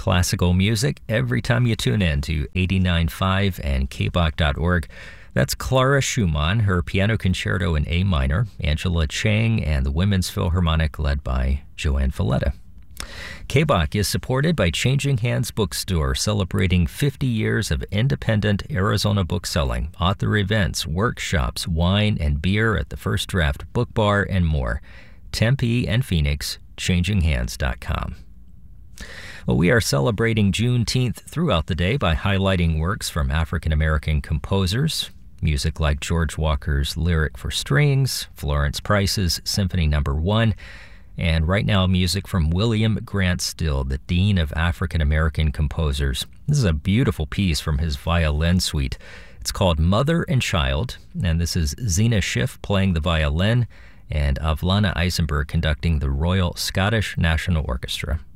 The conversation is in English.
classical music every time you tune in to 89.5 and kbach.org. That's Clara Schumann, her piano concerto in A minor, Angela Chang, and the Women's Philharmonic led by Joanne Valletta. KBach is supported by Changing Hands Bookstore, celebrating 50 years of independent Arizona bookselling, author events, workshops, wine and beer at the First Draft Book Bar, and more. Tempe and Phoenix, changinghands.com. Well, we are celebrating Juneteenth throughout the day by highlighting works from African-American composers, music like George Walker's Lyric for Strings, Florence Price's Symphony No. 1, and right now music from William Grant Still, the Dean of African-American Composers. This is a beautiful piece from his violin suite. It's called Mother and Child, and this is Zena Schiff playing the violin and Avlana Eisenberg conducting the Royal Scottish National Orchestra.